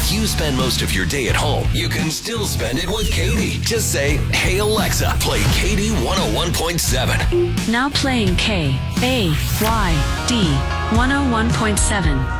If you spend most of your day at home, you can still spend it with Katie. Just say, "Hey Alexa, play Katie 101.7. Now playing KAYD 101.7.